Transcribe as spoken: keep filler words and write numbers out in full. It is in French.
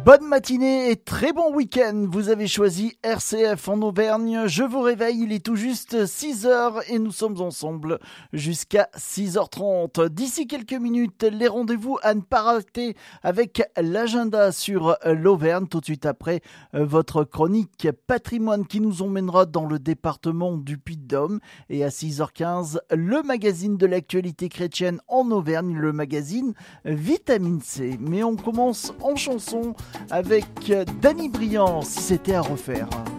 Bonne matinée et très bon week-end. Vous avez choisi R C F en Auvergne. Je vous réveille, il est tout juste six heures et nous sommes ensemble jusqu'à six heures trente. D'ici quelques minutes, les rendez-vous à ne pas rater avec l'agenda sur l'Auvergne. Tout de suite après, votre chronique patrimoine qui nous emmènera dans le département du Puy-de-Dôme. Et à six heures quinze, le magazine de l'actualité chrétienne en Auvergne, le magazine Vitamine C. Mais on commence en chanson avec Danny Briand, si c'était à refaire.